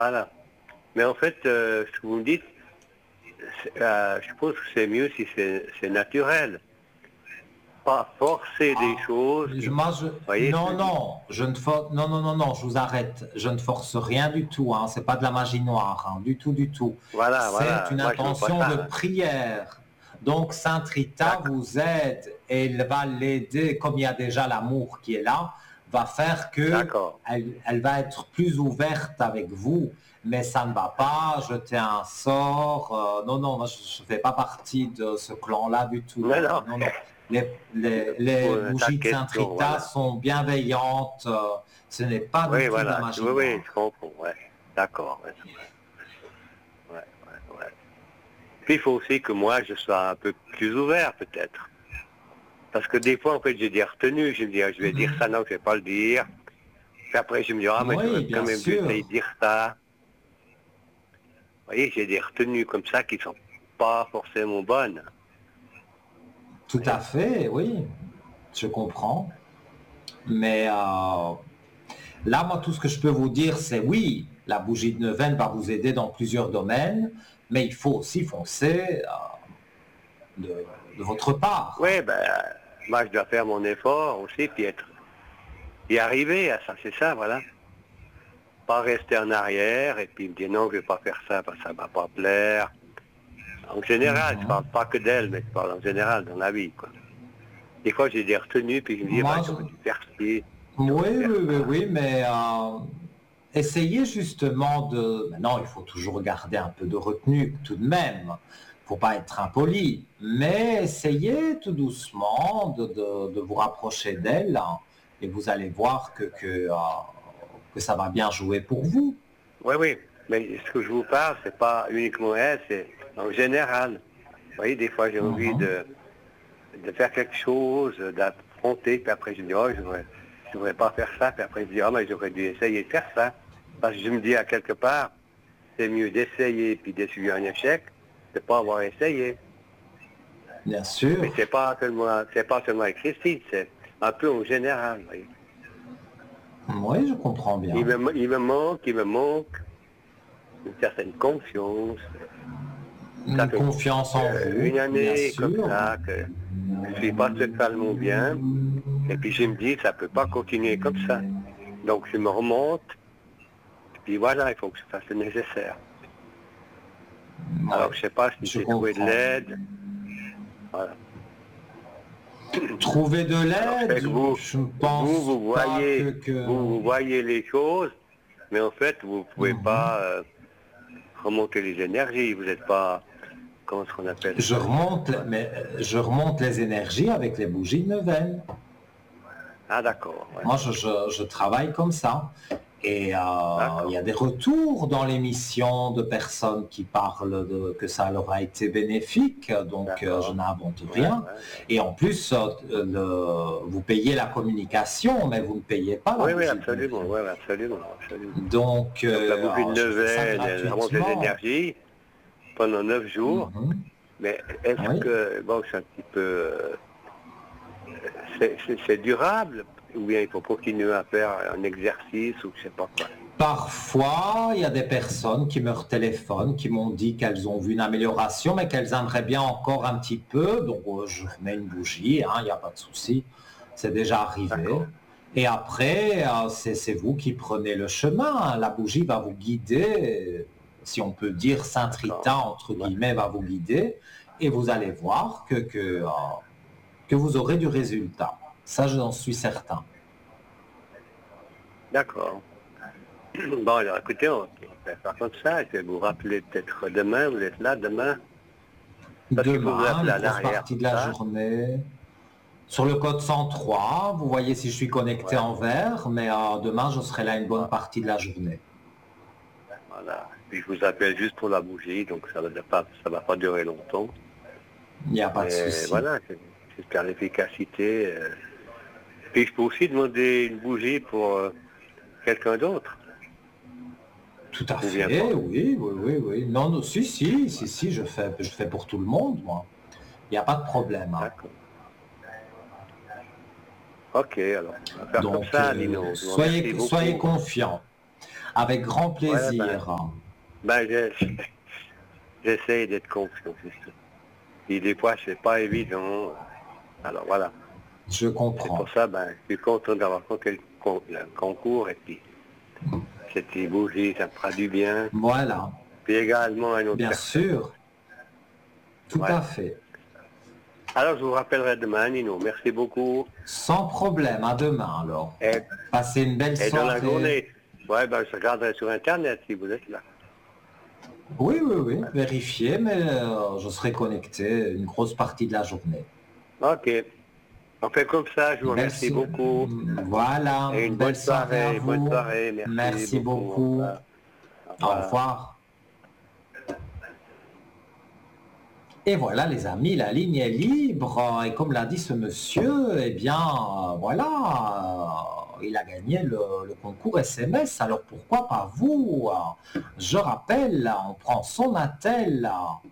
Voilà. Mais en fait, ce que vous me dites, je suppose que c'est mieux si c'est naturel. Pas forcer des choses qui... Moi, Vous voyez ce que non, je dis? non, je ne force, non, non, non, non, je vous arrête. Je ne force rien du tout, hein. C'est pas de la magie noire, hein, du tout, du tout. Voilà, C'est voilà. une Moi, je veux pas intention de ça, hein. prière. Donc, Sainte Rita D'accord, vous aide et elle va l'aider, comme il y a déjà l'amour qui est là, va faire que d'accord. elle va être plus ouverte avec vous. Mais ça ne va pas jeter un sort. Non, non, moi, je ne fais pas partie de ce clan-là du tout, Non, hein. non. Non, non. Les Pour ta bougies de Sainte question, Rita voilà. sont bienveillantes. Ce n'est pas du Oui, tout de la voilà. magie Oui, oui, je noire. comprends. Ouais. D'accord. Ouais, ouais, ouais, ouais. Puis il faut aussi que moi, je sois un peu plus ouvert, peut-être. Parce que des fois, en fait, j'ai des retenues. Je me dis, ah, je vais dire ça, Mhm. non, je vais pas le dire. Puis après, je me dis, ah, mais j'aurais Oui, quand bien même dû essayer sûr. de dire ça. Vous voyez, j'ai des retenues comme ça qui sont pas forcément bonnes. Vous Tout à voyez? fait, oui. Je comprends. Mais là, moi, tout ce que je peux vous dire, c'est oui, la bougie de neuvaine va vous aider dans plusieurs domaines, mais il faut aussi foncer de votre part, Oui, hein. ben, moi, je dois faire mon effort aussi, puis y arriver à ça, c'est ça, voilà. Pas rester en arrière et puis me dire non, je vais pas faire ça parce que ça va pas plaire. En général, je parle Mhm. pas que d'elle, mais je parle en général dans la vie, quoi. Des fois, j'ai des retenues, puis je me dis, bah, Moi, j'aurais dû faire ci, j'aurais oui, dû faire oui, oui, ça. oui, mais essayez justement de... Maintenant, il faut toujours garder un peu de retenue tout de même. Il ne faut pas être impoli, mais essayez tout doucement de vous rapprocher d'elle, hein, et vous allez voir que ça va bien jouer pour vous. Oui, oui, mais ce que je vous parle, c'est pas uniquement elle, c'est en général. Vous voyez, des fois, j'ai envie Mhm. de faire quelque chose, d'affronter, puis après, je me dis, oh, je devrais pas faire ça, puis après, je me dis, oh, mais j'aurais dû essayer de faire ça. Parce que je me dis, à quelque part, c'est mieux d'essayer puis d'essuyer un échec, de pas avoir essayé. Bien Mais sûr. c'est pas seulement avec Christine, c'est un peu en général. Vous voyez. Oui, je comprends bien. Il me manque une certaine confiance. Ça Une fait confiance en vous, une bien année comme sûr. ça que je suis pas totalement bien. Et puis je me dis, ça peut pas continuer comme ça. Donc je me remonte, et puis voilà, il faut que je fasse le nécessaire. Oui, Alors je sais pas si je j'ai trouvé de comprends. l'aide. Voilà. Trouver de Alors je l'aide, sais que je ne pense pas vous voyez les choses, mais en fait vous ne pouvez Mhm. pas remonter les énergies. Vous n'êtes pas, comment est-ce qu'on appelle Je ça? remonte, mais je remonte les énergies avec les bougies de neuvaine. Ah d'accord, ouais. Moi, je travaille comme ça. Et il y a D'accord, des retours dans l'émission de personnes qui parlent que ça leur a été bénéfique, donc je d'accord. n'invente Ouais, rien. ouais, ouais. Et en plus, vous payez la communication, mais vous ne payez pas la Oui, oui, bougie de absolument, neuvaine. ouais, ouais, absolument, absolument. Donc, Donc la bougie de je fais ça neuvaine, elle remonte les gratuitement. énergies pendant 9 jours, Mhm. mais est-ce Oui. que, bon, c'est un petit peu, c'est durable, ou bien il faut continuer à faire un exercice, ou je sais pas quoi. Parfois, il y a des personnes qui me téléphonent, qui m'ont dit qu'elles ont vu une amélioration, mais qu'elles aimeraient bien encore un petit peu. Donc, je mets une bougie, hein, il n'y a pas de souci. C'est déjà arrivé. D'accord, Et après, c'est vous qui prenez le chemin. La bougie va vous guider, si on peut dire Sainte d'accord. Rita, entre Ouais, guillemets, va vous guider. Et vous allez voir que vous aurez du résultat. Ça, j'en suis certain. d'accord. Bon, alors écoutez, on va faire comme ça, je vais vous rappeler peut-être demain, vous êtes là demain, parce qu'il faut vous Demain, appeler une à grosse l'arrière partie comme de la ça. journée. Sur le code 103, vous voyez si je suis connecté Ouais, en vert, mais demain, je serai là une bonne voilà. partie de la journée. Voilà. Puis je vous appelle juste pour la bougie, donc ça va pas durer longtemps. Il n'y a pas de Mais souci. voilà, j'espère l'efficacité. Puis je peux aussi demander une bougie pour quelqu'un d'autre, Tout à ou bien fait, pas. oui, oui, oui, oui. Non, non, si, si, si, si, je fais pour tout le monde, moi. Il n'y a pas de problème, hein. D'accord. Ok, alors, on va faire comme Donc, ça, Lino. Je vous remercie soyez beaucoup. confiants. Avec grand Ouais, plaisir. j'essaie d'être confiant. Et des fois, c'est pas évident. Alors voilà. Je C'est pour comprends. ça, je suis content d'avoir fait le concours et puis cette bougie, ça me fera du bien. Voilà, Puis également à une autre bien personne. sûr, tout Ouais. à fait. Alors je vous rappellerai demain, Nino. Merci beaucoup. Sans problème, à demain alors. Et, Passez une belle et dans la soirée. journée, ouais, je regarderai sur Internet si vous êtes là. Oui, oui, oui, vérifiez, mais je serai connecté une grosse partie de la journée. Ok. On fait comme ça, je vous Une belle remercie so- beaucoup. Voilà, Et une une belle bonne soirée à soirée, bonne vous. soirée. Merci Merci beaucoup. Au beaucoup. revoir. Au Au revoir. revoir. Et voilà, les amis, la ligne est libre. Et comme l'a dit ce monsieur, eh bien, voilà, il a gagné le concours SMS. Alors pourquoi pas vous? Je rappelle, on prend son attel,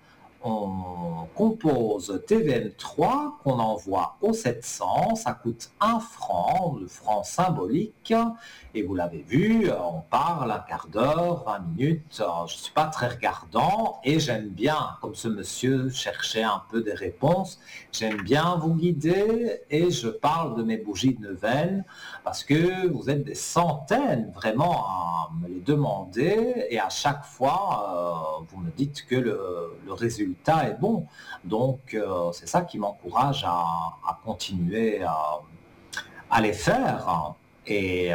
on compose TVN3 qu'on envoie au 700, ça coûte 1 franc, le franc symbolique, et vous l'avez vu, on parle un quart d'heure, 20 minutes, je ne suis pas très regardant, et j'aime bien, comme ce monsieur cherchait un peu des réponses, j'aime bien vous guider, et je parle de mes bougies de neuvaine, parce que vous êtes des centaines vraiment à me les demander, et à chaque fois, vous me dites que le résultat est bon. Donc, c'est ça qui m'encourage à continuer à les faire. Et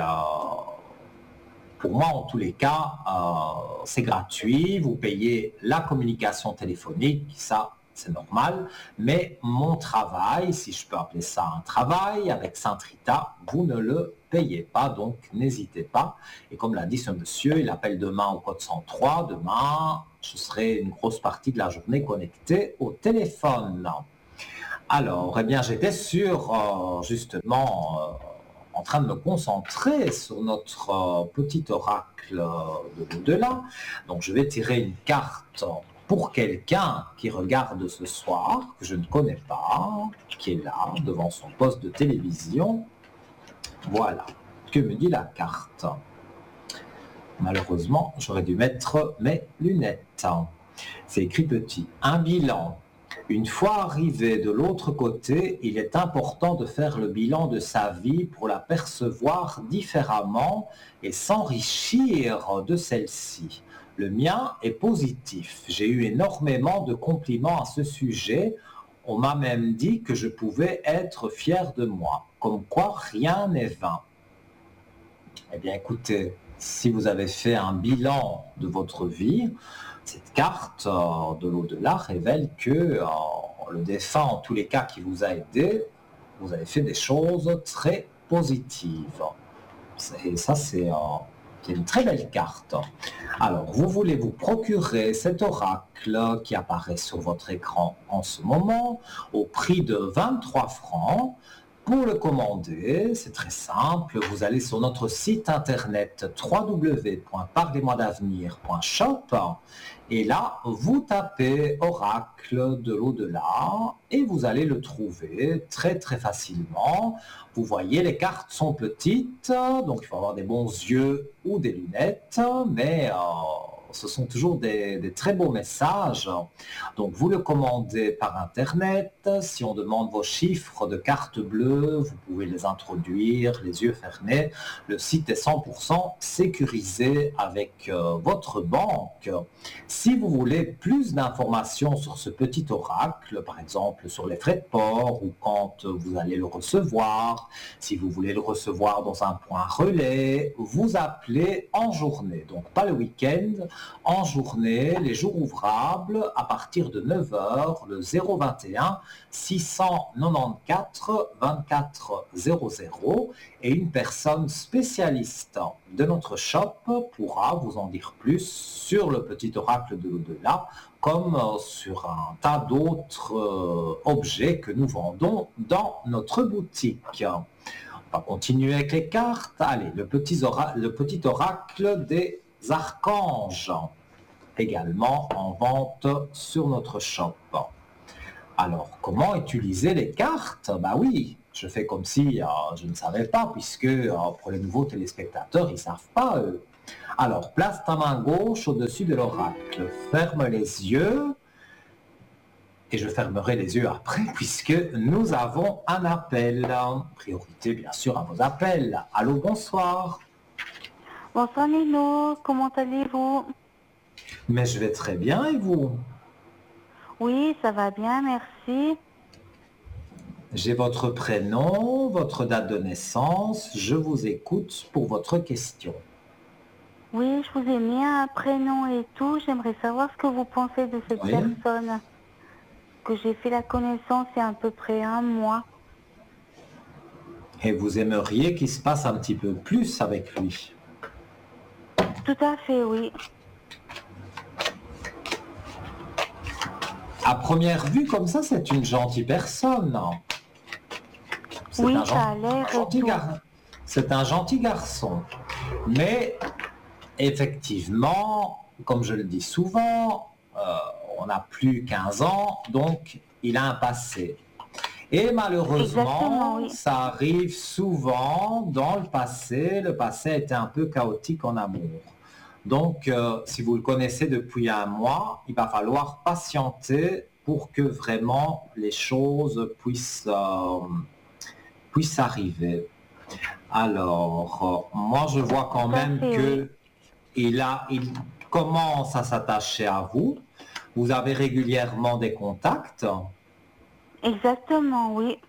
pour moi, en tous les cas, c'est gratuit. Vous payez la communication téléphonique, ça, c'est normal. Mais mon travail, si je peux appeler ça un travail, avec Saint-Rita, vous ne le payez pas. Donc, n'hésitez pas. Et comme l'a dit ce monsieur, il appelle demain au code 103. Demain, je serai une grosse partie de la journée connectée au téléphone. Alors, eh bien, j'étais justement, en train de me concentrer sur notre petit oracle de l'au-delà. Donc, je vais tirer une carte pour quelqu'un qui regarde ce soir, que je ne connais pas, qui est là, devant son poste de télévision. Voilà. Que me dit la carte? Malheureusement, j'aurais dû mettre mes lunettes. C'est écrit petit. Un bilan. Une fois arrivé de l'autre côté, il est important de faire le bilan de sa vie pour la percevoir différemment et s'enrichir de celle-ci. Le mien est positif. J'ai eu énormément de compliments à ce sujet. On m'a même dit que je pouvais être fier de moi. Comme quoi, rien n'est vain. Eh bien, écoutez, si vous avez fait un bilan de votre vie, cette carte de l'au-delà révèle que le défunt, en tous les cas qui vous a aidé, vous avez fait des choses très positives. Et ça, c'est une très belle carte. Alors, vous voulez vous procurer cet oracle qui apparaît sur votre écran en ce moment au prix de 23 francs. Pour le commander, c'est très simple. Vous allez sur notre site internet www.parlez-moi-d'avenir.shop et là, vous tapez Oracle de l'au-delà et vous allez le trouver très très facilement. Vous voyez, les cartes sont petites, donc il faut avoir des bons yeux ou des lunettes, mais ce sont toujours des très beaux messages. Donc vous le commandez par Internet. Si on demande vos chiffres de carte bleue, vous pouvez les introduire, les yeux fermés. Le site est 100% sécurisé avec votre banque. Si vous voulez plus d'informations sur ce petit oracle, par exemple sur les frais de port ou quand vous allez le recevoir, si vous voulez le recevoir dans un point relais, vous appelez en journée, donc pas le week-end, en journée, les jours ouvrables, à partir de 9 heures, le 021 694 24 00 et une personne spécialiste de notre shop pourra vous en dire plus sur le petit oracle de l'au-delà, comme sur un tas d'autres objets que nous vendons dans notre boutique. On va continuer avec les cartes. Allez, le petit oracle des archanges, également en vente sur notre shop. Alors, comment utiliser les cartes? Bah oui, je fais comme si je ne savais pas, puisque pour les nouveaux téléspectateurs, ils ne savent pas. Alors, place ta main gauche au-dessus de l'oracle. Ferme les yeux. Et je fermerai les yeux après, puisque nous avons un appel. Priorité, bien sûr, à vos appels. Allô, bonsoir. Bonsoir Nino, comment allez-vous? Mais je vais très bien, et vous? Oui, ça va bien, merci. J'ai votre prénom, votre date de naissance. Je vous écoute pour votre question. Oui, je vous ai mis un prénom et tout. J'aimerais savoir ce que vous pensez de cette Oui. personne que j'ai fait la connaissance il y a à peu près un mois. Et vous aimeriez qu'il se passe un petit peu plus avec lui? Tout à fait, oui. À première vue, comme ça, c'est une gentille personne. C'est Oui, un ça a l'air et gentil tout. C'est un gentil garçon. Mais effectivement, comme je le dis souvent, on n'a plus 15 ans, donc il a un passé. Et malheureusement, Exactement, oui. ça arrive souvent dans le passé. Le passé a été un peu chaotique en amour. Donc, si vous le connaissez depuis un mois, il va falloir patienter pour que vraiment les choses puissent arriver. Alors, moi, je vois quand Tout à même fait, oui. que il commence à s'attacher à vous. Vous avez régulièrement des contacts. Exactement, oui.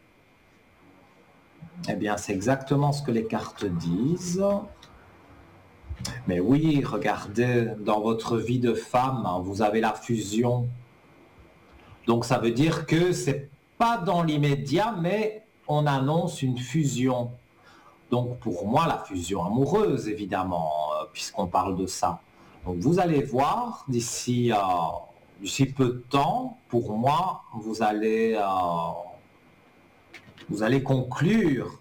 Eh bien, c'est exactement ce que les cartes disent. Mais oui, regardez, dans votre vie de femme, vous avez la fusion. Donc, ça veut dire que c'est pas dans l'immédiat, mais on annonce une fusion. Donc, pour moi, la fusion amoureuse, évidemment, puisqu'on parle de ça. Donc, vous allez voir d'ici peu de temps, pour moi, vous allez conclure.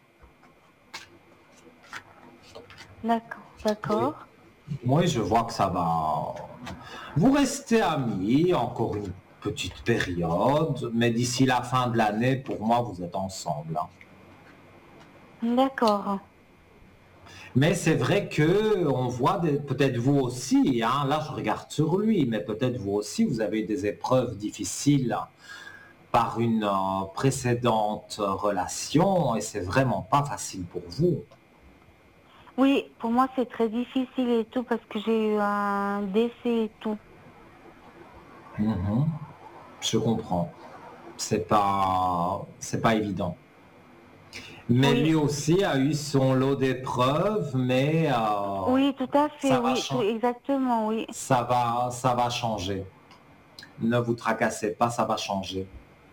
D'accord, Oui. d'accord. Moi, je vois que ça va. Vous restez amis encore une petite période, mais d'ici la fin de l'année, pour moi, vous êtes ensemble. D'accord. Mais c'est vrai que on voit peut-être vous aussi, hein, là je regarde sur lui, mais peut-être vous aussi, vous avez eu des épreuves difficiles par une précédente relation et c'est vraiment pas facile pour vous. Oui, pour moi c'est très difficile et tout parce que j'ai eu un décès et tout. Mhm. Je comprends. C'est pas évident. Mais Oui, lui aussi a eu son lot d'épreuves, mais oui, tout à fait, ça va oui, changer. exactement, oui. Ça va changer. Ne vous tracassez pas, ça va changer.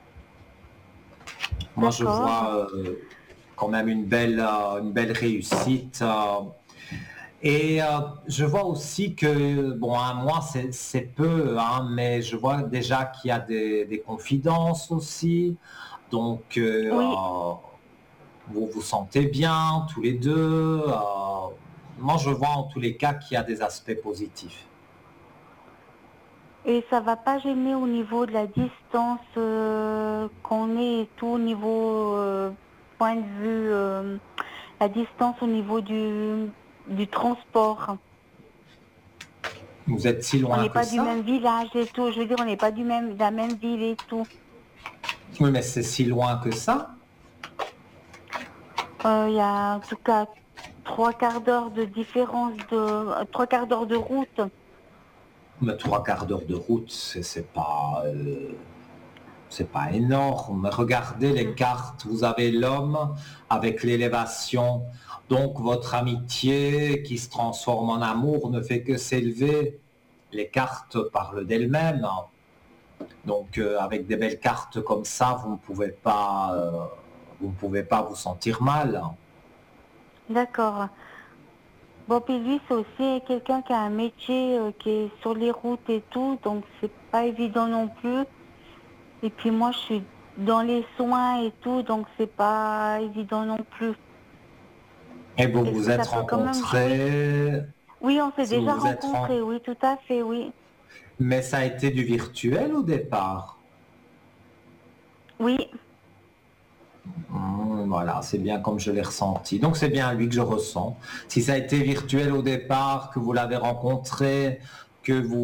Moi, je D'accord. vois quand même une belle réussite. Et je vois aussi que, bon, un mois, c'est peu, hein, mais je vois déjà qu'il y a des confidences aussi. Donc, Oui, vous vous sentez bien tous les deux. Moi, je vois en tous les cas qu'il y a des aspects positifs. et ça va pas gêner au niveau de la distance qu'on est et tout, au niveau point de vue, la distance au niveau du transport. Vous êtes si On loin n'est que pas du ça? même village et tout, je veux dire, on n'est pas de la même ville et tout. Oui, mais c'est si loin que ça? Il y a en tout cas 3/4 d'heure de différence de 3/4 d'heure de route. Mais 3/4 d'heure de route, c'est pas énorme. Regardez les cartes. Vous avez l'homme avec l'élévation. Donc votre amitié qui se transforme en amour ne fait que s'élever. Les cartes parlent d'elles-mêmes. Donc avec des belles cartes comme ça, vous ne pouvez pas vous sentir mal. D'accord. Bon, puis lui, c'est aussi quelqu'un qui a un métier qui est sur les routes et tout, donc c'est pas évident non plus. Et puis moi, je suis dans les soins et tout, donc c'est pas évident non plus. Et vous Est-ce vous que êtes ça peut quand même jouer? rencontrés, Oui, on s'est si vous déjà vous êtes rencontrés, oui, tout à fait, oui. mais ça a été du virtuel au départ. Oui, Voilà, c'est bien comme je l'ai ressenti. Donc c'est bien lui que je ressens. Si ça a été virtuel au départ, que vous l'avez rencontré, que vous